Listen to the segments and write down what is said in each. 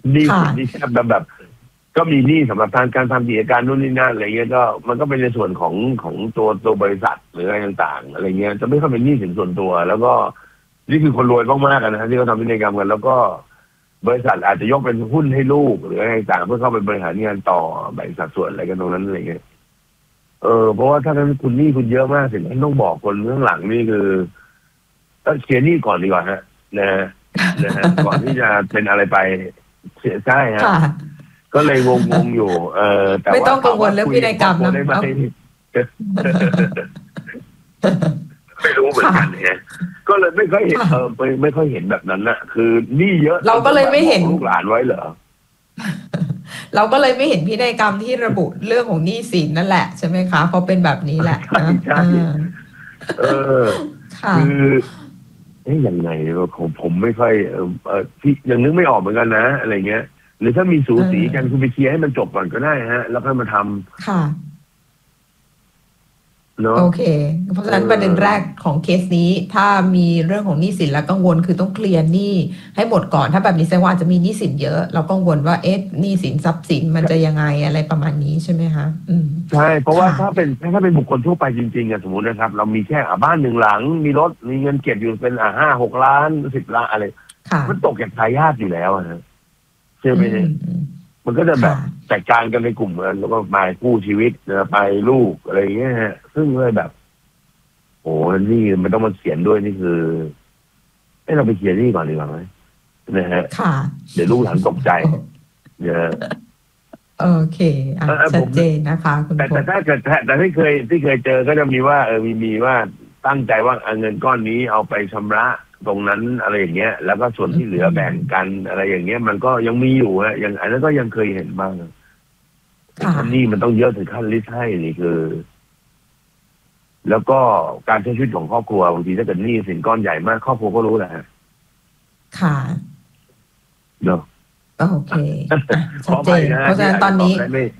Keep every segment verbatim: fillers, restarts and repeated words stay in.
หนี้สินที่แทบแบบแบบก็มีหนี้สำหรับทางการทำกิจการนู่นนี่นั่นอะไรเงี้ยก็มันก็เป็นในส่วนของของตัวตัวบริษัทหรืออะไรต่างๆอะไรเงี้ยจะไม่ค่อยเป็นหนี้สินส่วนตัวแล้วก็นี่คือคนรวยมากๆนะที่เขาทำพินัยกรรมกันแล้วก็บริษัทอาจจะยกเป็นหุ้นให้ลูกหรืออะไรต่างเพื่อเข้าไปบริหารงานต่อแบ่งสัดส่วนอะไรกันตรงนั้นอะไรเงี้ยเออเพราะว่าถ้าคุณหนี้คุณเยอะมากสิ่งที่ต้องบอกคนเบื้องหลังนี่คือต้องเคลียร์หนี้ก่อนดีกว่าฮะนะฮะนะฮะก่อนที่จะเป็นอะไรไปใช่ฮะก็เลยงงๆอยู่เออแต่ว่าไม่ต้องกังวลเรื่องพินัยกรรมนะไม่รู้เหมือนกันเนี่ยก็เลยไม่ค่อยเห็นเออไม่ไม่ค่อยเห็นแบบนั้นน่ะคือหนี้เยอะเราก็เลยไม่เห็นลูกหลานไว้เหรอเราก็เลยไม่เห็นพินัยกรรมที่ระบุเรื่องของหนี้สินนั่นแหละใช่ไหมคะเพราะเป็นแบบนี้แหละนะเออคือเอ๊ะยังไงผมผมไม่ค่อยเออเออพี่ยังนึกไม่ออกเหมือนกันนะอะไรเงี้ยหรือถ้ามีสูสีกันคุณไปเคลียร์ให้มันจบก่อนก็ได้ฮะแล้วค่อยมาทำค่ะโอเคเพราะฉะนั้นประเด็นแรกของเคสนี้ถ้ามีเรื่องของหนี้สินและกังวลคือต้องเคลียร์หนี้ให้หมดก่อนถ้าแบบนี้แสดงว่าจะมีหนี้สินเยอะเรากังวลว่าเอ๊ะหนี้สินทรัพย์สินมันจะยังไงอะไรประมาณนี้ใช่ไหมคะอืมใช่เพราะว่าถ้าเป็นถ้าเป็นบุคคลทั่วไปจริงๆอะสมมตินะครับเรามีแค่บ้านหนึ่งหลังมีรถมีเงินเก็บอยู่เป็นอ่าห้าหกล้านสิบล้านอะไรมันตกแก่ทายาทอยู่แล้วนะใช่ไหมเนี่ยมันก็จะแบบจัดการกันในกลุ่มกันแล้วก็มาคู่ชีวิตนะไปลูกอะไรอย่างเงี้ยฮะซึ่งเลยแบบโอ้นี่มันต้องมาเขียนด้วยนี่คือให้เราไปเขียนนี่ก่อนดีกว่าไหมนะฮะเดี๋ยวลูกหลานตกใจเนี่ยโอเคอ่ะชัดเจนนะคะคุณแต่แต่ถ้าเกิดแต่ที่เคยที่เคยเจอก็จะมีว่าเออมีมีว่าตั้งใจว่าเงินก้อนนี้เอาไปชำระตรงนั้นอะไรอย่างเงี้ยแล้วก็ส่วนที่เหลือแบ่งกันอะไรอย่างเงี้ยมันก็ยังมีอยู่ฮะอย่างอันนั้นก็ยังเคยเห็นบ้างอันนี้มันต้องเยอะถึงขั้นลิสต์ให้นี่คือแล้วก็การใช้ชีวิตของครอบครัวบางทีถ้าเกิดหนี้สินก้อนใหญ่มากครอบครัวก็รู้แหละฮะค่ะเนาะโอเคชัดเจนเพราะฉะนั้นตอนนี้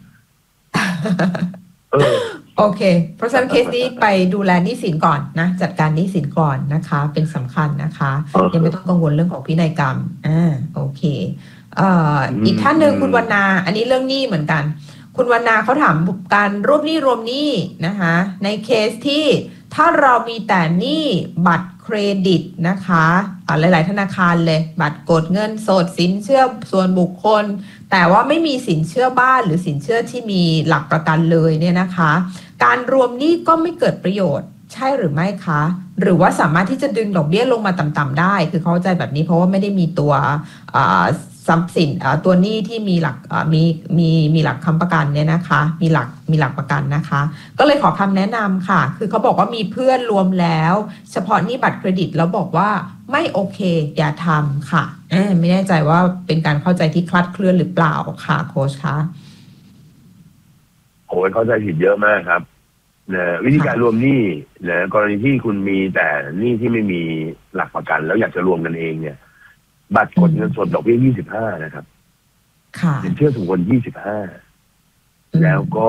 โอเคเพราะฉะนั้นเคสนี้ไปดูแลหนี้สินก่อนนะจัดการหนี้สินก่อนนะคะเป็นสำคัญนะคะยังไม่ต้องกังวลเรื่องของพินัยกรรมอ่าโอเคเอ่ออีกท่านหนึ่งคุณวรรณาอันนี้เรื่องหนี้เหมือนกันคุณวรรณาเขาถามการรวบหนี้รวมหนี้นะคะในเคสที่ถ้าเรามีแต่หนี้บัตรเครดิตนะคะหลายๆธนาคารเลยบัตรกดเงินสดสินเชื่อส่วนบุคคลแต่ว่าไม่มีสินเชื่อบ้านหรือสินเชื่อที่มีหลักประกันเลยเนี่ยนะคะการรวมหนี้ก็ไม่เกิดประโยชน์ใช่หรือไม่คะหรือว่าสามารถที่จะดึงดอกเบี้ยลงมาต่ำๆได้คือเข้าใจแบบนี้เพราะว่าไม่ได้มีตัวทรัพย์สินตัวหนี้ที่มีหลักมีมีมีหลักค้ำประกันเนี่ยนะคะมีหลักมีหลักประกันนะคะก็เลยขอคำแนะนำค่ะคือเขาบอกว่ามีเพื่อนรวมแล้วเฉพาะหนี้บัตรเครดิตแล้วบอกว่าไม่โอเคอย่าทำค่ะไม่แน่ใจว่าเป็นการเข้าใจที่คลาดเคลื่อนหรือเปล่าค่ะโค้ชคะโอ้ยเข้าใจผิดเยอะมากครับนะวิธีการรวมหนี้นะกรณีที่คุณมีแต่หนี้ที่ไม่มีหลักประกันแล้วอยากจะรวมกันเองเนี่ยบัตรกดเงินสดดอกเบี้ยยี่สิบห้านะครับสินเชื่อส่วนบุคคลยี่สิบห้าแล้วก็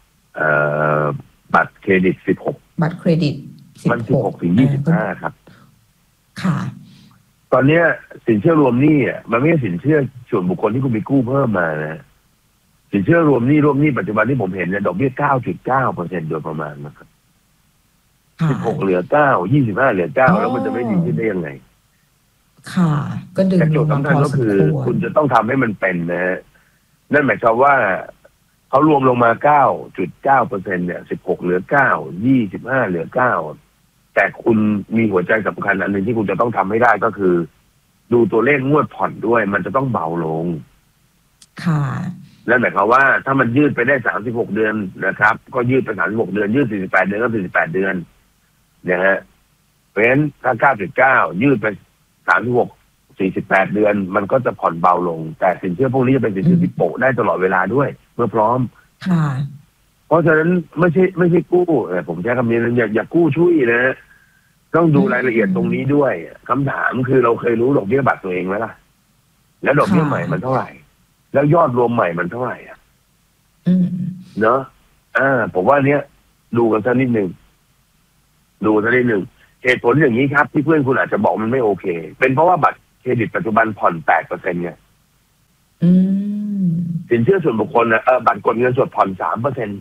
บัตรเครดิตสิบหกบัตรเครดิตมันสิบหกถึงยี่สิบห้าครับค่ะตอนนี้สินเชื่อรวมหนี้อ่ะมันไม่ใช่สินเชื่อส่วนบุคคลที่คุณไปกู้เพิ่มมานะสินเชื่อรวมหนี้รวมหนี้ปัจจุบันที่ผมเห็นเนี่ยดอกเบี้ย เก้าจุดเก้าเปอร์เซ็นต์ โดยประมาณนะครับสิบหกเหลือเก้า ยี่สิบห้าเหลือเก้าแล้วมันจะไม่ดีขึ้นได้ยังไงค่ะก็ดึงโจทย์สำคัญก็คือคุณจะต้องทำให้มันเป็นนะฮะนั่นหมายความว่าเขารวมลงมา เก้าจุดเก้าเปอร์เซ็นต์ เนี่ยสิบหกเหลือเก้า ยี่สิบห้าเหลือเก้าแต่คุณมีหัวใจสำคัญอันนึงที่คุณจะต้องทำให้ได้ก็คือดูตัวเลขงวดผ่อนด้วยมันจะต้องเบาลงค่ะนั่นหมายความว่าถ้ามันยืดไปได้สามสิบหกเดือนนะครับก็ยืดไปสามสิบหกเดือนยืดสี่สิบแปดเดือนก็สี่สิบแปดเดือนนะฮะเพราะฉะนั้นถ้า เก้าจุดเก้า ยืดไปสามสิบหก สี่สิบแปดเดือนมันก็จะผ่อนเบาลงแต่สินเชื่อพวกนี้จะเป็นสินเชื่อที่โปะได้ตลอดเวลาด้วยเมื่อพร้อมค่ะเพราะฉะนั้นไม่ใช่ไม่ใช่กู้ผมใช้คำนี้นะอย่าอย่ากู้ช่วยนะต้องดูรายละเอียดตรงนี้ด้วยคำถามคือเราเคยรู้ดอกเบี้ยบัตรตัวเองไหมล่ะแล้วดอกเบี้ยใหม่มันเท่าไหร่แล้วยอดรวมใหม่มันเท่าไหร่อ่ะเนอะอ่าผมว่าเนี้ยดูกันสักนิดหนึ่งดูสักนิดหนึ่งเหตุผลอย่างนี้ครับที่เพื่อนคุณอาจจะบอกมันไม่โอเคเป็นเพราะว่าบัตรเครดิตปัจจุบันผ่อนแปดเปอร์เซ็นต์ไงอืมสินเชื่อส่วนบุคคลนะเออบัตรกดเงินสดผ่อนสามเปอร์เซ็น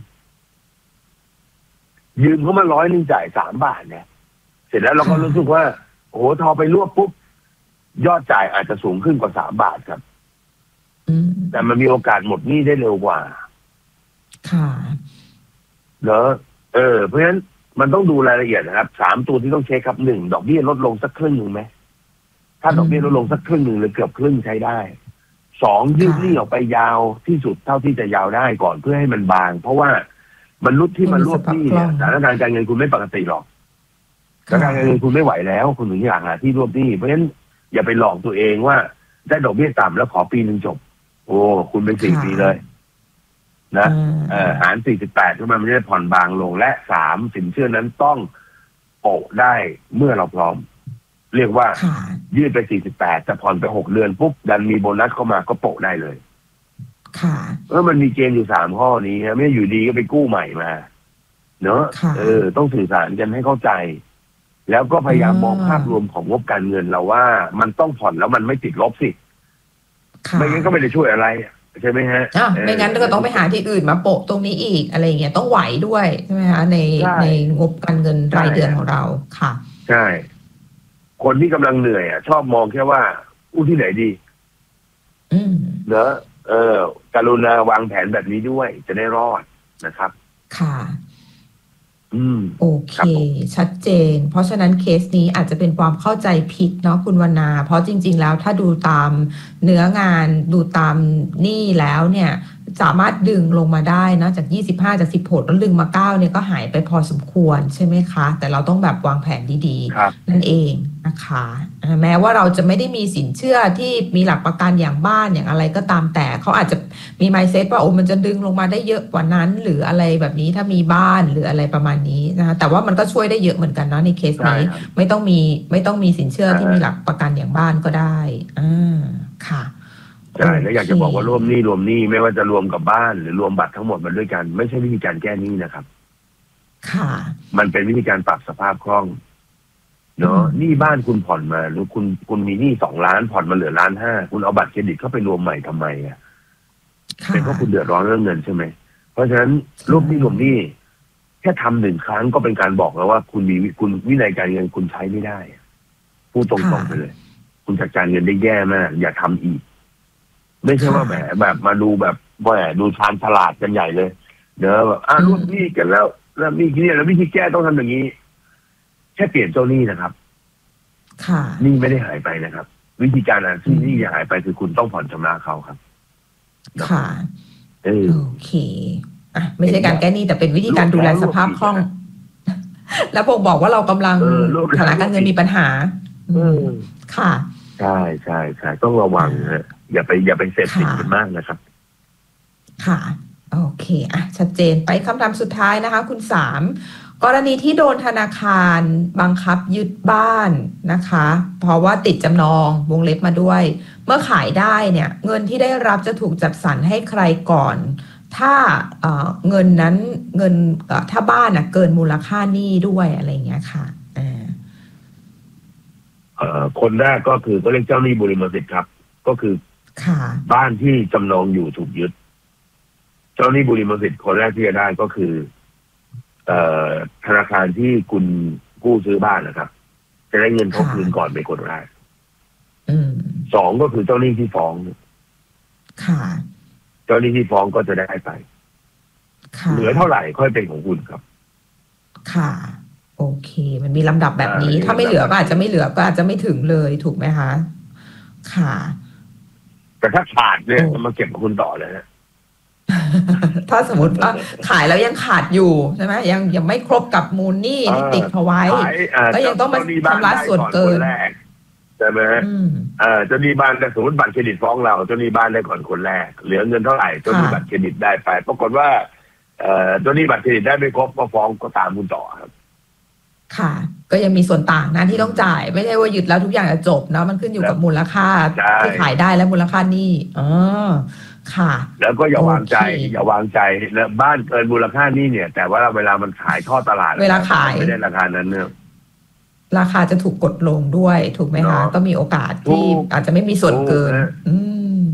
ยืมเขามาร้อยหนึ่งจ่ายสามบาทเนี่ยเสร็จแล้วเราก็รู้สึกว่าโอ้โหทอไปรวบปุ๊บยอดจ่ายอาจจะสูงขึ้นกว่าสามบาทครับแต่มันมีโอกาสหมดหนี้ได้เร็วกว่าค่ะเนอะเออเพราะฉะนั้นมันต้องดูรายละเอียดนะครับสามตัวที่ต้องเช็คครับหนึ่งดอกเบี้ยลดลงสักครึ่งหนึ่งไหมถ้าดอกเบี้ยลดลงสักครึ่งหนึ่งหรือเกือบครึ่งใช้ได้สองยืดหนี้ออกไปยาวที่สุดเท่าที่จะยาวได้ก่อนเพื่อให้มันบางเพราะว่ามนุษย์ที่มันรวบหนี้เนี่ยสถานการณ์การเงินคุณไม่ปกติหรอกสถานการณ์การเงินคุณไม่ไหวแล้วคุณถึงอยากหาที่รวบหนี้เพราะฉะนั้นอย่าไปหลอกตัวเองว่าได้ดอกเบี้ยต่ำแล้วขอปีหนึ่งจบโอ้คุณเป็นสี่ปีเลยนะเออหารสี่สิบแปดขึ้นมามันจะได้ผ่อนบางลงและสามสินเชื่อนั้นต้องโปะได้เมื่อเราพร้อมเรียกว่ายืดไปสี่สิบแปดแต่ผ่อนไปหกเดือนปุ๊บดันมีโบนัสเข้ามาก็โปะได้เลยค่ะเออมันมีเกณฑ์อยู่สามข้อนี้นะไม่อยู่ดีก็ไปกู้ใหม่มาเนอะเออต้องสื่อสารกันให้เข้าใจแล้วก็พยายามมองภาพรวมของงบการเงินเราว่ามันต้องผ่อนแล้วมันไม่ติดลบสิไม่งั้นก็ไม่ได้ช่วยอะไรใช่ไหมฮะไม่งั้นก็ต้องไปหาที่อื่นมาโปะตรงนี้อีกอะไรเงี้ยต้องไหวด้วยใช่ไหมคะในในงบการเงินรายเดือนของเราค่ะใช่คนที่กำลังเหนื่อยอ่ะชอบมองแค่ว่าอู้ที่ไหนดีเนอะเออกรุณาวางแผนแบบนี้ด้วยจะได้รอดนะครับค่ะอืมโอเคชัดเจนเพราะฉะนั้นเคสนี้อาจจะเป็นความเข้าใจผิดเนาะคุณวรรณาเพราะจริงๆแล้วถ้าดูตามเนื้องานดูตามนี่แล้วเนี่ยสามารถดึงลงมาได้นะจากยี่สิบห้าจากสิบหกแล้วดึงมาเก้าเนี่ยก็หายไปพอสมควรใช่ไหมคะแต่เราต้องแบบวางแผนดีๆนั่นเองนะคะแม้ว่าเราจะไม่ได้มีสินเชื่อที่มีหลักประกันอย่างบ้านอย่างอะไรก็ตามแต่เขาอาจจะมี mindset ว่าโอ้มันจะดึงลงมาได้เยอะกว่านั้นหรืออะไรแบบนี้ถ้ามีบ้านหรืออะไรประมาณนี้นะคะแต่ว่ามันก็ช่วยได้เยอะเหมือนกันเนาะในเคสนี้ไม่ต้องมีไม่ต้องมีสินเชื่อที่มีหลักประกันอย่างบ้านก็ได้อ่าค่ะใช่แล้วอยากจะบอกว่ารวมหนี้รวมหนี้ไม่ว่าจะรวมกับบ้านหรือรวมบัตรทั้งหมดมันด้วยกันไม่ใช่วิธีการแก้หนี้นะครับค่ะมันเป็นวิธีการปรับสภาพคล่องเนาะหนี้บ้านคุณผ่อนมาหรือคุณคุณมีหนี้สองล้านผ่อนมาเหลือล้านห้าคุณเอาบัตรเครดิตเข้าไปรวมใหม่ทำไมอ่ะเป็นเพราะคุณเดือดร้อนเรื่องเงินใช่ไหมเพราะฉะนั้นรวมหนี้รวมหนี้แค่ทำหนึ่งครั้งก็เป็นการบอกแล้วว่าคุณมีคุณวินัยการเงินคุณใช้ไม่ได้พูดตรงๆไปเลยคุณจัดการเงินได้แย่มากอย่าทำอีกไม่ใช่ว่าแบบแบบมาดูแบบว่าดูชาญฉลาดกันใหญ่เลยเดี๋ยวแบบอ่ารวมหนี้กันแล้วแล้วมีเนี่ยแล้ววิธีแก้ต้องทำอย่างนี้แค่เปลี่ยนเจ้าหนี้นะครับค่ะหนี้ไม่ได้หายไปนะครับวิธีการที่หนี้จะหายไปคือคุณต้องผ่อนชำระเขาครับค่ะโอเคอ่ะไม่ใช่การแก้หนี้แต่เป็นวิธีการดูแลสภาพคล่องแล้วบอกบอกว่าเรากำลังฐานะการเงินมีปัญหาค่ะใช่ใช่ใช่ต้องระวังนะอย่าไปอย่าไปเสพติดกันมากนะครับค่ะโอเคอ่ะชัดเจนไปคำถามสุดท้ายนะคะคุณสามกรณีที่โดนธนาคารบังคับยึดบ้านนะคะเพราะว่าติดจำนองวงเล็บมาด้วยเมื่อขายได้เนี่ยเงินที่ได้รับจะถูกจัดสรรให้ใครก่อนถ้าเอ่อเงินนั้นเงินเอ่อถ้าบ้านน่ะเกินมูลค่าหนี้ด้วยอะไรอย่างเงี้ยค่ะอ่าเอ่อคนแรกก็คือก็เรียกเจ้าหนี้บุริมสิทธิ์ครับก็คือบ้านที่จำนองอยู่ถูกยึดเจ้าหนี้บุริมสิทธิ์คนแรกที่จะได้ก็คือเอ่อธนาคารที่คุณกู้ซื้อบ้านนะครับจะได้เงินเขาคืนก่อนเป็นคนแรกสองก็คือเจ้าหนี้ที่ฟ้องค่ะเจ้าหนี้ที่ฟ้องก็จะได้ไปเหลือเท่าไหร่ค่อยเป็นของคุณครับค่ะโอเคมันมีลำดับแบบนี้ถ้าไม่เหลือก็อาจจะไม่เหลือก็อาจจะไม่ถึงเลยถูกไหมคะค่ะแต่ถ้าขาดเนี่ยมาเก็บกับคุณต่อเลยนะถ้าสมมติว่าขายแล้วยังขาดอยู่ใช่ไหมยังยังไม่ครบกับมูลหนี้ที่ติดเขาไว้ก็ยังต้องมาชำระส่วนเกินใช่ไหมเออเจ้าหนี้บ้านแต่สมมติบัตรเครดิตฟ้องเราเจ้าหนี้บ้านได้ก่อนคนแรกเหลือเงินเท่าไหร่เจ้าหนี้บัตรเครดิตได้ไปปรากฏว่าเอ่อเจ้าหนี้บัตรเครดิตได้ไม่ครบก็ฟ้องก็ตามคุณต่อครับค่ะก็ยังมีส่วนต่างนะที่ต้องจ่ายไม่ใช่ว่าหยุดแล้วทุกอย่างจะจบเนาะมันขึ้นอยู่กับมูลค่าที่ขายได้และมูลค่าหนี้อ๋อค่ะแล้วก็อย่าวางใจอย่าวางใจแล้วบ้านเกินมูลค่าหนี้เนี่ยแต่ว่าเวลามันขายทอดตลาดเวลาขายไม่ได้ราคานั้นเนี่ยราคาจะถูกกดลงด้วยถูกไหมคะก็มีโอกาสที่อาจจะไม่มีส่วนเกินอืม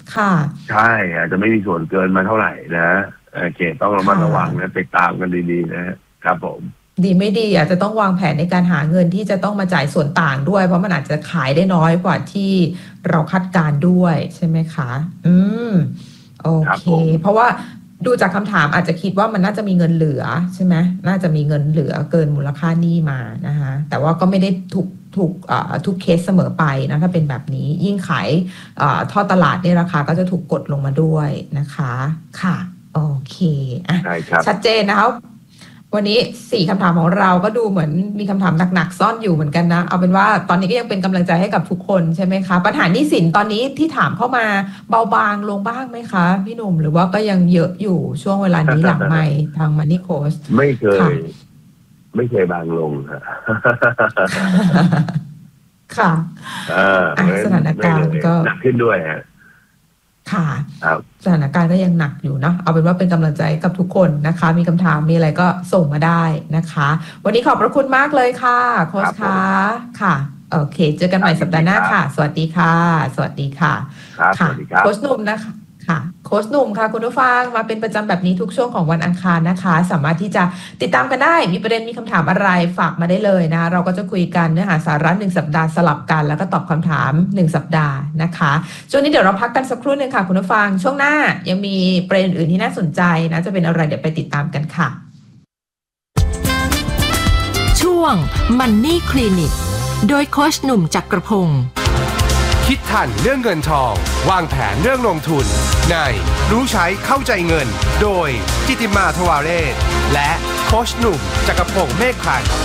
ค่ะใช่อาจจะไม่มีส่วนเกินมาเท่าไหร่นะโอเคต้องระมัดระวังนะติดตามกันดีๆนะครับผมดีไม่ดีอาจจะต้องวางแผนในการหาเงินที่จะต้องมาจ่ายส่วนต่างด้วยเพราะมันอาจจะขายได้น้อยกว่าที่เราคาดการด้วยใช่ไหมคะอืมโอเคเพราะว่าดูจากคำถามอาจจะคิดว่ามันน่าจะมีเงินเหลือใช่ไหมน่าจะมีเงินเหลือเกินมูลค่าหนี้มานะคะแต่ว่าก็ไม่ได้ถูกถูกทุกเคสเสมอไปนะถ้าเป็นแบบนี้ยิ่งขายท่อตลาดเนี่ยราคาก็จะถูกกดลงมาด้วยนะคะค่ะโอเคอ่ะชัดเจนนะคะวันนี้สี่คำถามของเราก็ดูเหมือนมีคำถามหนักๆซ่อนอยู่เหมือนกันนะเอาเป็นว่าตอนนี้ก็ยังเป็นกำลังใจให้กับทุกคนใช่ไหมคะปัญหาหนี้สินตอนนี้ที่ถามเข้ามาเบาบางลงบ้างไหมคะพี่หนุ่มหรือว่าก็ยังเยอะอยู่ช่วงเวลานี้หลังไม่ทางMoney Coach ไม่เคยไม่เคยบางลงค่ะค่ะสถานการณ์ก็หนักขึ้นด้วยฮะค่ะสถานการณ์ก็ยังหนักอยู่นะเอาเป็นว่าเป็นกำลังใจกับทุกคนนะคะมีคำถามมีอะไรก็ส่งมาได้นะคะวันนี้ขอบพระคุณมากเลยค่ะโค้ชค่ะค่ะโอเคเจอกันใหม่สัปดาห์หน้าค่ะสวัสดีค่ะสวัสดีค่ะค่ะโค้ชหนุ่มนะคะค่ะโค้ชหนุ่มค่ะคุณผู้ฟังมาเป็นประจำแบบนี้ทุกช่วงของวันอังคารนะคะสามารถที่จะติดตามกันได้มีประเด็นมีคำถามอะไรฝากมาได้เลยนะเราก็จะคุยกันเนื้อหาสาระหนึ่งสัปดาห์สลับกันแล้วก็ตอบคำถามหนึ่งสัปดาห์นะคะช่วงนี้เดี๋ยวเราพักกันสักครู่นึงค่ะคุณผู้ฟังช่วงหน้ายังมีประเด็นอื่นที่น่าสนใจนะจะเป็นอะไรเดี๋ยวไปติดตามกันค่ะช่วง Money Clinic โดยโค้ชหนุ่มจักรพงศ์คิดทันเรื่องเงินทองวางแผนเรื่องลงทุนในรู้ใช้เข้าใจเงินโดยจิติมาทวาเรศและโค้ชหนุ่มจักรพงศ์เมฆพันธ์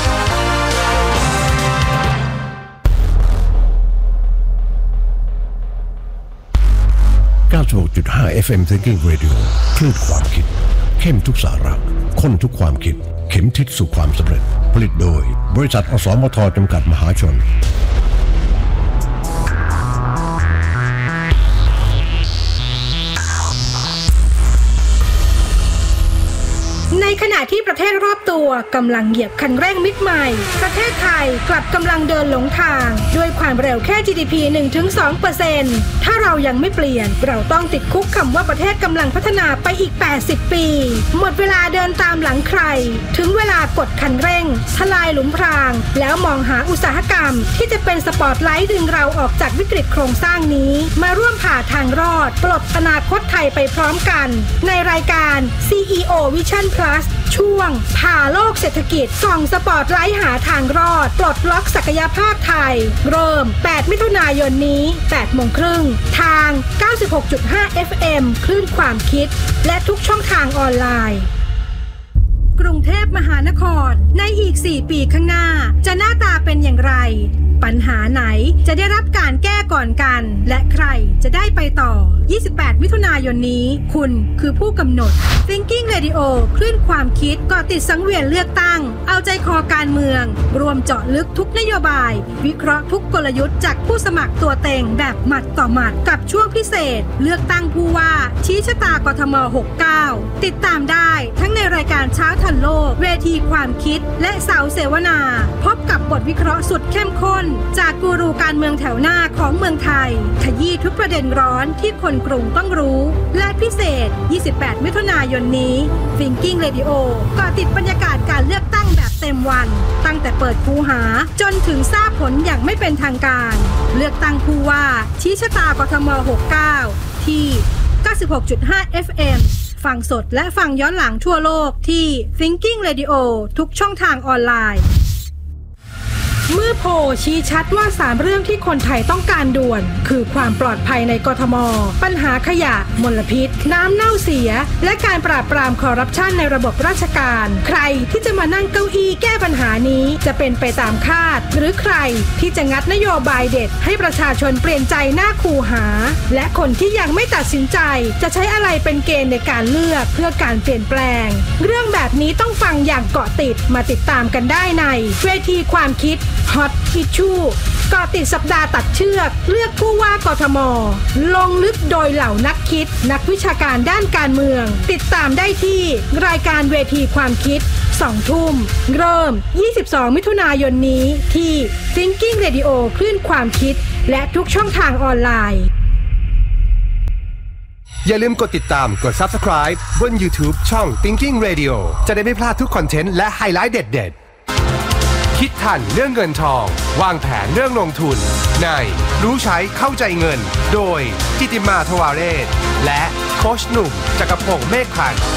เก้าสิบหกจุดห้า เอฟ เอ็ม Thinking Radio คลื่นความคิดเข้มทุกสาระข้นทุกความคิดเข็มทิศสู่ความสำเร็จผลิตโดยบริษัทอสมทจำกัดมหาชนในขณะที่ประเทศรอบตัวกำลังเหยียบคันเร่งมิดใหม่ประเทศไทยกลับกำลังเดินหลงทางด้วยความเร็วแค่ จี ดี พี หนึ่งถึงสองเปอร์เซ็นต์ ถ้าเรายังไม่เปลี่ยนเราต้องติดคุกคำว่าประเทศกำลังพัฒนาไปอีกแปดสิบปีหมดเวลาเดินตามหลังใครถึงเวลากดคันเร่งทลายหลุมพรางแล้วมองหาอุตสาหกรรมที่จะเป็นสปอตไลท์ดึงเราออกจากวิกฤตโครงสร้างนี้มาร่วมผ่าทางรอดปลดอนาคตไทยไปพร้อมกันในรายการ ซี อี โอ Vision Plus ช่วงผ่าโลกเศรษฐกิจส่องสปอตไลท์หาทางรอดปลดล็อกศักยภาพไทยเริ่มแปดมิถุนายนนี้แปดโมงครึ่งทาง เก้าสิบหกจุดห้า เอฟ เอ็ม คลื่นความคิดและทุกช่องทางออนไลน์กรุงเทพมหานครในอีกสี่ปีข้างหน้าจะหน้าตาเป็นอย่างไรปัญหาไหนจะได้รับการแก้ก่อนกันและใครจะได้ไปต่อยี่สิบแปดมิถุนายนนี้คุณคือผู้กำหนด Thinking Radio คลื่นความคิดก่อติดสังเวียนเลือกตั้งเอาใจคอการเมืองรวมเจาะลึกทุกนโยบายวิเคราะห์ทุกกลยุทธ์จากผู้สมัครตัวเต็งแบบหมัดต่อหมัดกับช่วงพิเศษเลือกตั้งผู้ว่าชี้ชะตากทมหกสิบเก้าติดตามได้ทั้งในรายการเช้าทันโลกเวทีความคิดและเสาเสวนาพบกับบทวิเคราะห์สุดเข้มข้นจากกูรูการเมืองแถวหน้าของเมืองไทยขยี้ทุกประเด็นร้อนที่คนกรุงต้องรู้และพิเศษยี่สิบแปดมิถุนายนนี้ Thinking Radio ก่อติดบรรยากาศการเลือกตั้งแบบเต็มวันตั้งแต่เปิดคูหาจนถึงทราบผลอย่างไม่เป็นทางการเลือกตั้งผู้ว่าชี้ชะตากทมหกสิบเก้าที่ เก้าสิบหกจุดห้า เอฟ เอ็ม ฟังสดและฟังย้อนหลังทั่วโลกที่ Thinking Radio ทุกช่องทางออนไลน์เมื่อโพลชี้ชัดว่าสามเรื่องที่คนไทยต้องการด่วนคือความปลอดภัยในกทมปัญหาขยะมลพิษน้ำเน่าเสียและการปราบปรามคอร์รัปชันในระบบราชการใครที่จะมานั่งเก้าอี้แก้ปัญหานี้จะเป็นไปตามคาดหรือใครที่จะงัดนโยบายเด็ดให้ประชาชนเปลี่ยนใจหน้าคูหาและคนที่ยังไม่ตัดสินใจจะใช้อะไรเป็นเกณฑ์ในการเลือกเพื่อการเปลี่ยนแปลงเรื่องแบบนี้ต้องฟังอย่างเกาะติดมาติดตามกันได้ในเวทีความคิดHot Issue เกาะติดสัปดาห์ตัดเชือกเลือกผู้ว่ากทมลงลึกโดยเหล่านักคิดนักวิชาการด้านการเมืองติดตามได้ที่รายการเวทีความคิดสองทุ่มเริ่มยี่สิบสองมิถุนายนนี้ที่ Thinking Radio คลื่นความคิดและทุกช่องทางออนไลน์อย่าลืมกดติดตามกด Subscribe บน YouTube ช่อง Thinking Radio จะได้ไม่พลาดทุกคอนเทนต์และไฮไลท์เด็ดๆคิดทันเรื่องเงินทองวางแผนเรื่องลงทุนในรู้ใช้เข้าใจเงินโดยจิติมาทวาเรศและโค้ชหนุ่มจักรพงษ์เมฆพันธ์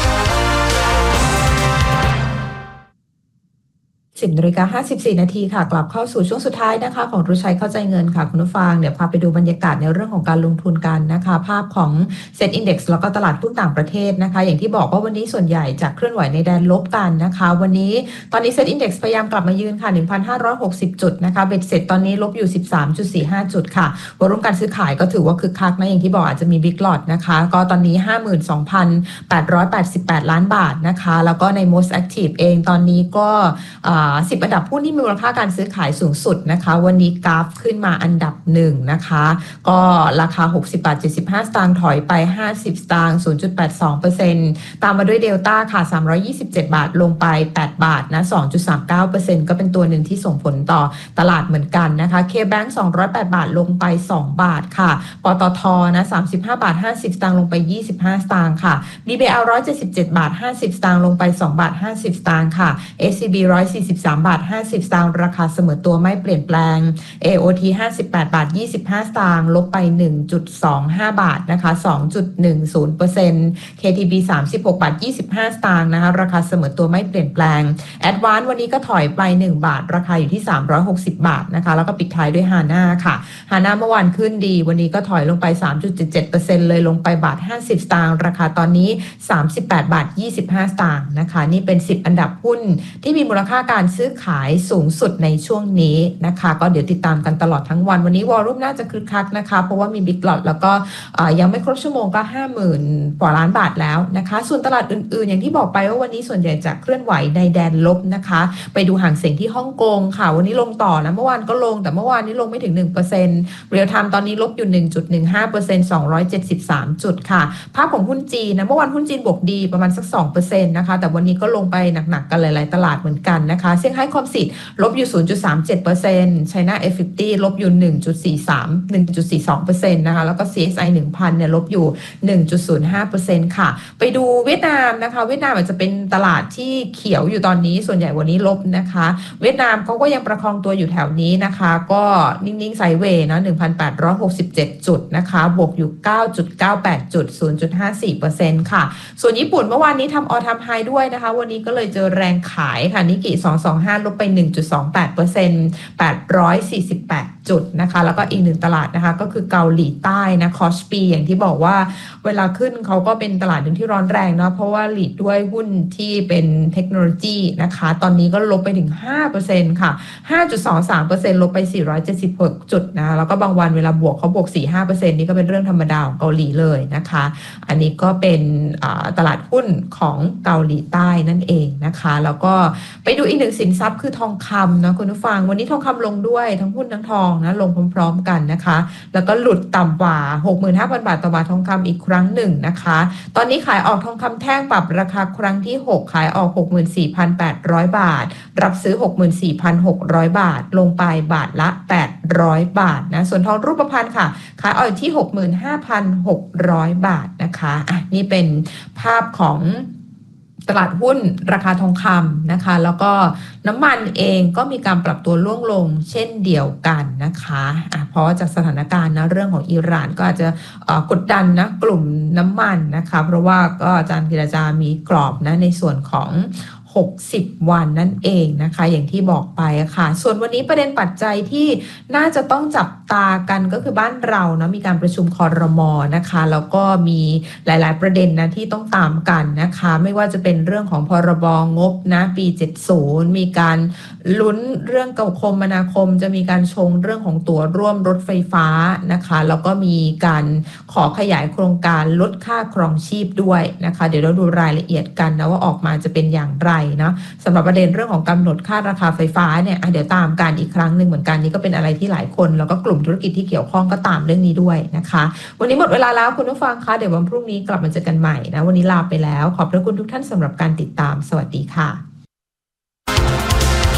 สิบนาฬิกาห้าสิบสี่นาทีค่ะกลับเข้าสู่ช่วงสุดท้ายนะคะของรู้ใช้เข้าใจเงินค่ะคุณผู้ฟังเดี๋ยวพาไปดูบรรยากาศในเรื่องของการลงทุนกันนะคะภาพของ Set Index แล้วก็ตลาดหุ้นต่างประเทศนะคะอย่างที่บอกว่าวันนี้ส่วนใหญ่จะเคลื่อนไหวในแดนลบกันนะคะวันนี้ตอนนี้ Set Index พยายามกลับมายืนค่ะ หนึ่งพันห้าร้อยหกสิบ จุดนะคะเบ็ดเสร็จตอนนี้ลบอยู่ สิบสามจุดสี่ห้า จุดค่ะวอลุ่มการซื้อขายก็ถือว่าคึกคักนะอย่างที่บอกอาจจะมี Big Lot นะคะก็ตอนนี้ ห้าหมื่นสองพันแปดร้อยแปดสิบแปด ล้านบาทนะคะแล้วก็ใน Most Active เองตอนนี้ก็สิบอันดับหุ้นที่มีมูลค่าการซื้อขายสูงสุดนะคะวันนี้กราฟขึ้นมาอันดับหนึ่งนะคะก็ราคาหกสิบบาทเจ็ดสิบห้าสตางค์ถอยไปห้าสิบสตางค์ ศูนย์จุดแปดสองเปอร์เซ็นต์ ตามมาด้วยเดลต้าค่ะสามร้อยยี่สิบเจ็ดบาทลงไปแปดบาทนะ สองจุดสามเก้าเปอร์เซ็นต์ ก็เป็นตัวหนึ่งที่ส่งผลต่อตลาดเหมือนกันนะคะ K-Bank สองร้อยแปดบาทลงไปสองบาทค่ะปตทนะสามสิบห้าบาทห้าสิบสตางค์ลงไปยี่สิบห้าสตางค์ค่ะ บี บี แอล หนึ่งร้อยเจ็ดสิบเจ็ดบาทห้าสิบสตางค์ลงไปสองบาทห้าสิบสตางค์ค่ะ เอส ซี บี หนึ่งร้อยสี่สิบสามบาทห้าสิบสตางค์ราคาเสมอตัวไม่เปลี่ยนแปลง เอ โอ ที ห้าสิบแปดบาทยี่สิบห้าสตางค์ลบไป หนึ่งจุดสองห้า บาทนะคะ สองจุดหนึ่งศูนย์เปอร์เซ็นต์ เค ที บี สามสิบหกบาทยี่สิบห้าสตางค์นะคะราคาเสมอตัวไม่เปลี่ยนแปลง Advance วันนี้ก็ถอยไปหนึ่งบาทราคาอยู่ที่สามร้อยหกสิบบาทนะคะแล้วก็ปิดท้ายด้วย Hana ค่ะ Hana เมื่อวานขึ้นดีวันนี้ก็ถอยลงไป สามจุดเจ็ดเจ็ดเปอร์เซ็นต์ เลยลงไปบาทห้าสิบสตางค์ราคาตอนนี้สามสิบแปดบาทยี่สิบห้าสตางค์นะคะนี่เป็นสิบอันดับหุ้นที่มีมูลค่าการซื้อขายสูงสุดในช่วงนี้นะคะก็เดี๋ยวติดตามกันตลอดทั้งวันวันนี้วอลลุ่มน่าจะคึกคักนะคะเพราะว่ามีบิ๊กล็อตแล้วก็ยังไม่ครบชั่วโมงก็ ห้าหมื่น กว่าล้านบาทแล้วนะคะส่วนตลาดอื่นๆอย่างที่บอกไปว่าวันนี้ส่วนใหญ่จะเคลื่อนไหวในแดนลบนะคะไปดูห่างเสียงที่ฮ่องกงค่ะวันนี้ลงต่อนะเมื่อวานก็ลงแต่เมื่อวานนี้ลงไม่ถึง หนึ่งเปอร์เซ็นต์ เรียลไทม์ตอนนี้ลบอยู่ หนึ่งจุดหนึ่งห้าเปอร์เซ็นต์ สองร้อยเจ็ดสิบสามจุดค่ะภาพของหุ้นจีนนะเมื่อวานหุ้นจีนบวกดีประมาณสัก สองเปอร์เซ็นต์ นะคะแต่วันนี้ก็ลงไปหนักๆกันหลายๆตลาดเหมือนกันนะคะเซี่ยงไฮ้คอมสิตลบอยู่ ศูนย์จุดสามเจ็ดเปอร์เซ็นต์ China เอฟ ห้าสิบ ลบอยู่ หนึ่งจุดสี่สาม หนึ่งจุดสี่สองเปอร์เซ็นต์ นะคะแล้วก็ ซี เอส ไอ หนึ่งพัน เนี่ยลบอยู่ หนึ่งจุดศูนย์ห้าเปอร์เซ็นต์ ค่ะไปดูเวียดนามนะคะเวียดนามอาจจะเป็นตลาดที่เขียวอยู่ตอนนี้ส่วนใหญ่วันนี้ลบนะคะเวียดนามเขาก็ยังประคองตัวอยู่แถวนี้นะคะก็นิ่งๆไซด์เวย์นะ หนึ่งพันแปดร้อยหกสิบเจ็ด จุดนะคะบวกอยู่ เก้าจุดเก้าแปด จุด ศูนย์จุดห้าสี่เปอร์เซ็นต์ ค่ะส่วนญี่ปุ่นเมื่อวานนี้ทำออลไทม์ไฮด้วยนะคะวันนี้ก็เลยเจอแรงขายค่ะนิกเกิสองร้อยยี่สิบห้าลบไป หนึ่งจุดสองแปดเปอร์เซ็นต์ แปดร้อยสี่สิบแปดจุดนะคะแล้วก็อีกหนึ่งตลาดนะคะก็คือเกาหลีใต้นะคอสปีอย่างที่บอกว่าเวลาขึ้นเขาก็เป็นตลาดหนึ่งที่ร้อนแรงเนาะเพราะว่าหลีดด้วยหุ้นที่เป็นเทคโนโลยีนะคะตอนนี้ก็ลบไปถึง ห้าเปอร์เซ็นต์ ค่ะ ห้าจุดสองสามเปอร์เซ็นต์ ลบไปสี่ร้อยเจ็ดสิบหกจุดนะแล้วก็บางวันเวลาบวกเขาบวก สี่ถึงห้าเปอร์เซ็นต์ นี่ก็เป็นเรื่องธรรมดาของเกาหลีเลยนะคะอันนี้ก็เป็นตลาดหุ้นของเกาหลีใต้นั่นเองนะคะแล้วก็ไปดูอีกหนึ่งสินทรัพย์คือทองคำนะคุณผู้ฟังวันนี้ทองคำลงด้วยทั้งหุ้นทั้งทองนะลงพร้อมๆกันนะคะแล้วก็หลุดต่ำกว่า หกหมื่นห้าพัน บาทต่อบาททองคำอีกครั้งหนึ่งนะคะตอนนี้ขายออกทองคำแท่งปรับราคาครั้งที่หกขายออก หกหมื่นสี่พันแปดร้อย บาทรับซื้อ หกหมื่นสี่พันหกร้อย บาทลงไปบาทละแปดร้อยบาทนะส่วนทองรูปพรรณค่ะขายออกที่ หกหมื่นห้าพันหกร้อย บาทนะคะอ่ะนี่เป็นภาพของตลาดหุ้นราคาทองคำนะคะแล้วก็น้ำมันเองก็มีการปรับตัวล่วงลงเช่นเดียวกันนะคะอ่ะเพราะจากสถานการณ์นะเรื่องของอิหร่านก็อาจจะกดดันนะกลุ่มน้ำมันนะคะเพราะว่าก็อาจารย์กิรจามีกรอบนะในส่วนของหกสิบวันนั่นเองนะคะอย่างที่บอกไปค่ะส่วนวันนี้ประเด็นปัจจัยที่น่าจะต้องจับตากันก็คือบ้านเรานะมีการประชุมครม.นะคะแล้วก็มีหลายๆประเด็นนะที่ต้องตามกันนะคะไม่ว่าจะเป็นเรื่องของพรบงบนะปีเจ็ดสิบมีการลุ้นเรื่องกคมนาคมจะมีการชงเรื่องของตั๋วร่วมรถไฟฟ้านะคะแล้วก็มีการขอขยายโครงการลดค่าครองชีพด้วยนะคะเดี๋ยวเราดูรายละเอียดกันนะว่าออกมาจะเป็นอย่างไรนะสำหรับประเด็นเรื่องของกำหนดค่าราคาไฟฟ้าเนี่ยเดี๋ยวตามกันอีกครั้งหนึ่งเหมือนกันนี่ก็เป็นอะไรที่หลายคนแล้วก็กลุ่มธุรกิจที่เกี่ยวข้องก็ตามเรื่องนี้ด้วยนะคะวันนี้หมดเวลาแล้วคุณผู้ฟังคะเดี๋ยววันพรุ่งนี้กลับมาเจอกันใหม่นะวันนี้ลาไปแล้วขอบพระคุณทุกท่านสำหรับการติดตามสวัสดีค่ะ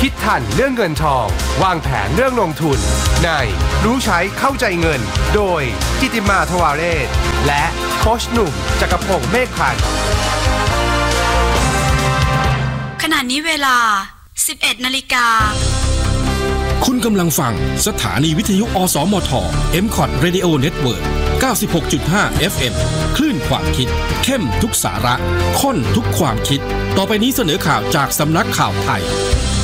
คิดทันเรื่องเงินทองวางแผนเรื่องลงทุนในรู้ใช้เข้าใจเงินโดยจิติมาทวาเรศและโค้ชหนุ่มจักรพงษ์เมฆพันธ์ขณะนี้เวลา สิบเอ็ดนาฬิกาคุณกำลังฟังสถานีวิทยุอสมท เอ็ม คอท Radio Network เก้าสิบหกจุดห้า เอฟ เอ็ม คลื่นความคิดเข้มทุกสาระข้นทุกความคิดต่อไปนี้เสนอข่าวจากสำนักข่าวไทย